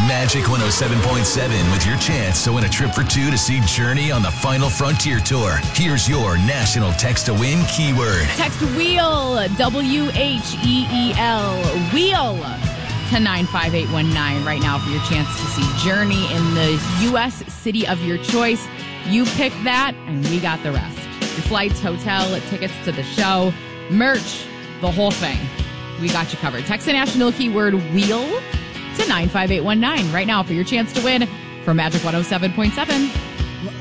Magic 107.7 with your chance to win a trip for two to see Journey on the Final Frontier Tour. Here's your national text-to-win keyword. Text WHEEL, WHEEL, WHEEL, to 95819 right now for your chance to see Journey in the U.S. city of your choice. You pick that, and we got the rest. Your flights, hotel, tickets to the show, merch, the whole thing. We got you covered. Text the national keyword WHEEL to 95819 right now for your chance to win from Magic 107.7.